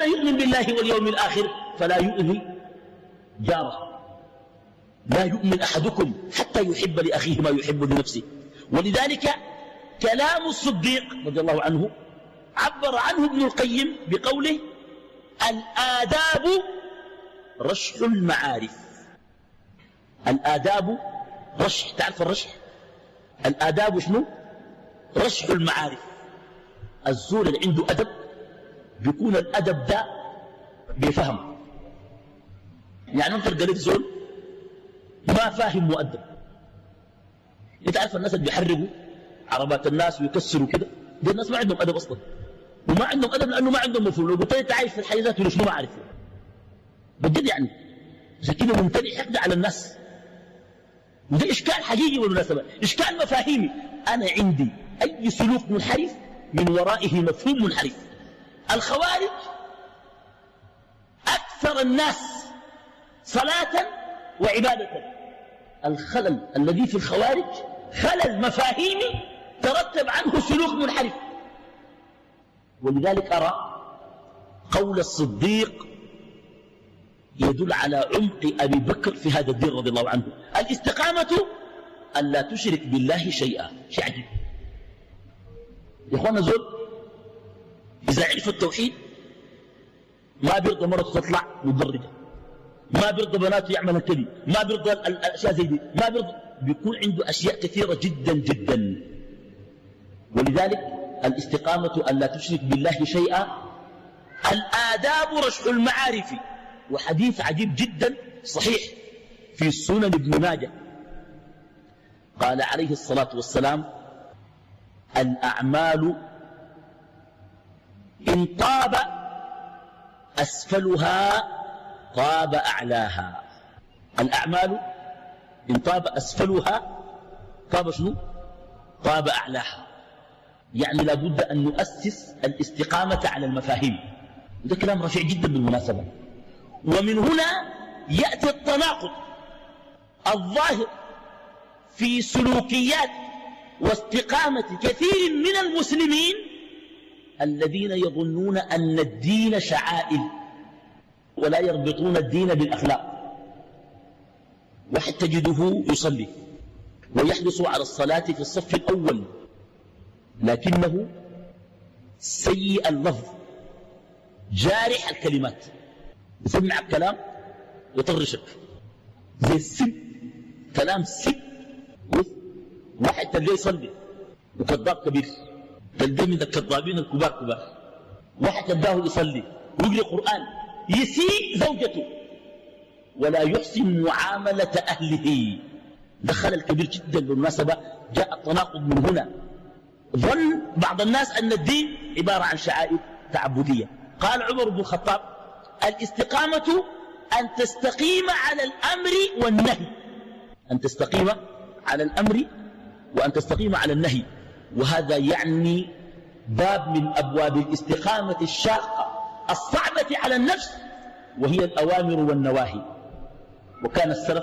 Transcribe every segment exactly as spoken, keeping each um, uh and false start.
كان يؤمن بالله واليوم الآخر فلا يؤذي جاره. لا يؤمن أحدكم حتى يحب لأخيه ما يحب لنفسه. ولذلك كلام الصديق رضي الله عنه عبر عنه ابن القيم بقوله: الآداب رشح المعارف. الآداب رشح، تعرف الرشح؟ الآداب شنو؟ رشح المعارف. الزول اللي عنده أدب بيكون الأدب ده بفهم. يعني انت قلت زول ما فاهم مؤدب. انت عارف الناس اللي بيحرقوا عربات الناس ويكسروا كده، دي الناس ما عندهم أدب أصلا، وما عندهم أدب لأنه ما عندهم مفهوم. لو قلت لي تعايش في الحي ذاته شنو ما عارفه بجد يعني. عشان كده ممتلئ حقد على الناس، وده إشكال حقيقي بالمناسبة، إشكال مفاهيمي. أنا عندي أي سلوك منحرف من ورائه مفهوم منحرف. الخوارج أكثر الناس صلاة وعبادة. الخلل الذي في الخوارج خلل مفاهيمي ترتب عنه سلوك منحرف. ولذلك أرى قول الصديق يدل على عمق أبي بكر في هذا الدين رضي الله عنه. الاستقامة أن لا تشرك بالله شيئا. شيء عجيب يا أخوانا. زول إذا عرف التوحيد ما بيرضى مرته تطلع مدرجة، ما بيرضى بناته يعمل كذي، ما بيرضى الأشياء زي دي، ما بيرضى. بيكون عنده أشياء كثيرة جدا جدا. ولذلك الاستقامة أن لا تشرك بالله شيئا. الآداب رشح المعارف. وحديث عجيب جدا صحيح في سنن ابن ماجه، قال عليه الصلاة والسلام: الأعمال إن طاب أسفلها طاب أعلاها. الأعمال إن طاب أسفلها طاب شنو؟ طاب أعلاها. يعني لابد أن نؤسس الاستقامة على المفاهيم. ده كلام رفيع جدا بالمناسبة. ومن هنا يأتي التناقض الظاهر في سلوكيات واستقامة كثير من المسلمين الذين يظنون أن الدين شعائر ولا يربطون الدين بالأخلاق. واحد تجده يصلي ويحرص على الصلاة في الصف الأول، لكنه سيء اللفظ جارح الكلمات، يسمع الكلام يطرشك زي السب، كلام سب. واحد تلقاه يصلي وكذاب كبير، تلقاه من الكذابين الكبار كبار. واحد تلقاه يصلي ويقرأ قرآن يسيء زوجته ولا يحسن معاملة أهله. دخل الكبير جدا. بالمناسبة جاء التناقض من هنا. ظن بعض الناس أن الدين عبارة عن شعائر تعبدية. قال عمر بن الخطاب: الاستقامة أن تستقيم على الأمر والنهي. أن تستقيم على الأمر وأن تستقيم على النهي. وهذا يعني باب من أبواب الاستقامة الشاقة الصعبة على النفس، وهي الأوامر والنواهي. وكان السلف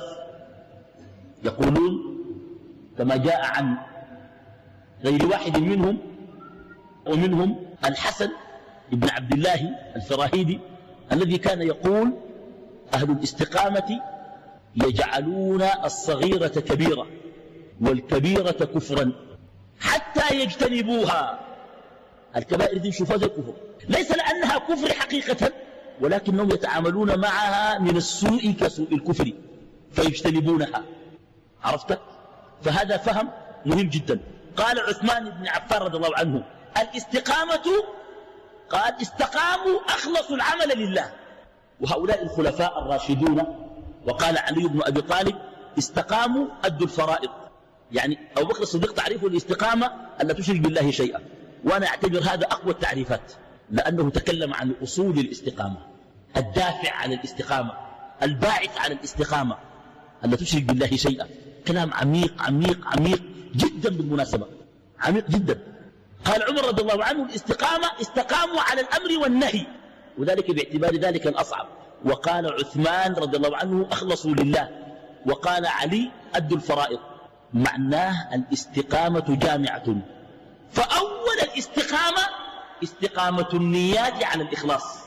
يقولون كما جاء عن غير واحد منهم، ومنهم الحسن بن عبد الله الفراهيدي الذي كان يقول: أهل الاستقامة يجعلون الصغيرة كبيرة والكبيرة كفرا حتى يجتنبوها. الكبائر دي شوفها زي الكفر، ليس لأنها كفر حقيقة، ولكنهم يتعاملون معها من السوء كسوء الكفر فيجتنبونها. عرفت؟ فهذا فهم مهم جدا. قال عثمان بن عفان رضي الله عنه: الاستقامة، قال استقاموا أخلصوا العمل لله. وهؤلاء الخلفاء الراشدون، وقال علي بن أبي طالب: استقاموا أدوا الفرائض. يعني أبو بكر الصديق تعريفه الاستقامة أن لا تشرك بالله شيئا، وأنا أعتبر هذا أقوى التعريفات، لأنه تكلم عن أصول الاستقامة، الدافع على الاستقامة، الباعث على الاستقامة، أن لا تشرك بالله شيئا. كلام عميق عميق عميق جدا بالمناسبة، عميق جدا. قال عمر رضي الله عنه: الاستقامة استقاموا على الأمر والنهي، وذلك باعتبار ذلك الأصعب. وقال عثمان رضي الله عنه: أخلصوا لله. وقال علي: أدوا الفرائض. معناه الاستقامة جامعة. فأول الاستقامة استقامة النيات على الإخلاص.